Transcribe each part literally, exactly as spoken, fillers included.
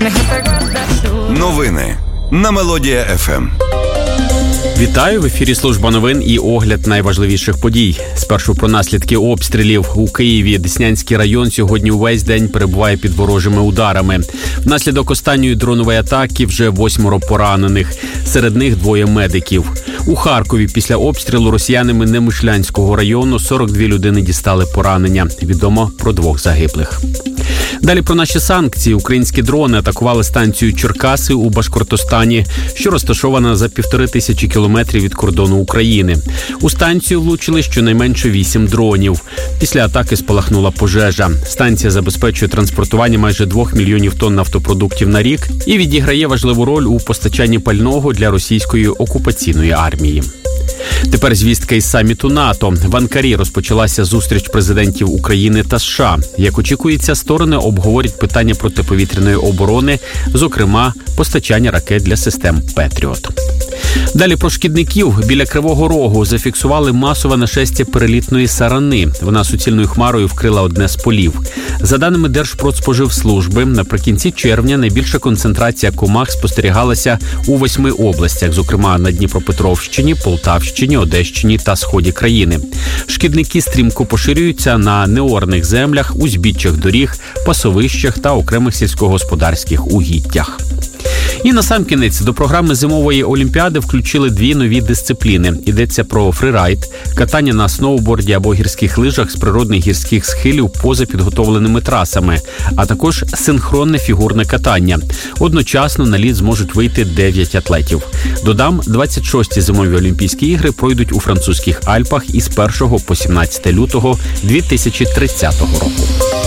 Новини на Мелодія еф ем. Вітаю! В ефірі служба новин і огляд найважливіших подій. Спершу про наслідки обстрілів. У Києві Деснянський район сьогодні увесь день перебуває під ворожими ударами. Внаслідок останньої дронової атаки вже восьмеро поранених. Серед них двоє медиків. У Харкові після обстрілу росіянами Немишлянського району сорок дві людини дістали поранення. Відомо про двох загиблих. Далі про наші санкції. Українські дрони атакували станцію Черкаси у Башкортостані, що розташована за півтори тисячі кілометрів від кордону України. У станцію влучили щонайменше вісім дронів. Після атаки спалахнула пожежа. Станція забезпечує транспортування майже двох мільйонів тонн нафтопродуктів на рік і відіграє важливу роль у постачанні пального для російської окупаційної армії. Тепер звістка із саміту НАТО. В Анкарі розпочалася зустріч президентів України та США. Як очікується, сторони обговорять питання протиповітряної оборони, зокрема, постачання ракет для систем «Петріот». Далі про шкідників. Біля Кривого Рогу зафіксували масове нашестя перелітної сарани. Вона суцільною хмарою вкрила одне з полів. За даними Держпродспоживслужби, наприкінці червня найбільша концентрація комах спостерігалася у восьми областях, зокрема на Дніпропетровщині, Полтавщині, Одещині та сході країни. Шкідники стрімко поширюються на неорних землях, узбіччях доріг, пасовищах та окремих сільськогосподарських угіддях. І насамкінець до програми зимової олімпіади включили дві нові дисципліни. Йдеться про фрірайд – катання на сноуборді або гірських лижах з природних гірських схилів поза підготовленими трасами, а також синхронне фігурне катання. Одночасно на лід зможуть вийти дев'ять атлетів. Додам, двадцять шості зимові Олімпійські ігри пройдуть у французьких Альпах із першого по сімнадцяте лютого дві тисячі тридцятого року.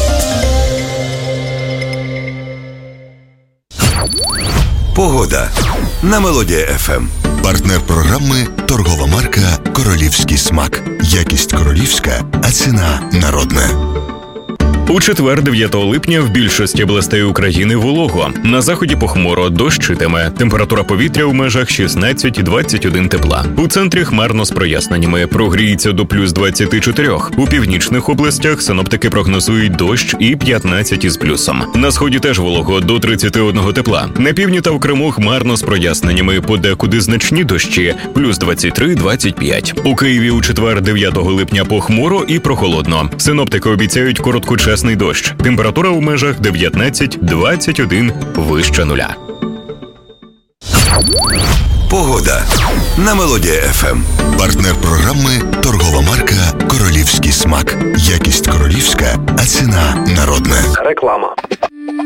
Погода на Мелодія еф ем. Партнер програми – торгова марка «Королівський смак». Якість королівська, а ціна народна. У четвер, дев'ятого липня, в більшості областей України волого. На заході похмуро, дощитиме. Температура повітря в межах шістнадцять - двадцять один тепла. У центрі хмарно з проясненнями. Прогріється до плюс двадцять чотири. У північних областях синоптики прогнозують дощ і п'ятнадцять із плюсом. На сході теж волого, до тридцять один тепла. На півдні та в Криму хмарно з проясненнями. Подекуди значні дощі. Плюс двадцять три - двадцять п'ять. У Києві у четвер, дев'ятого липня, похмуро і прохолодно. Синоптики обіцяють короткочасний дощ. Температура у межах дев'ятнадцять - двадцять один вище нуля. Погода на Мелодія еф ем. Партнер програми – торгова марка «Королівський смак». Якість королівська, а ціна народна. Реклама.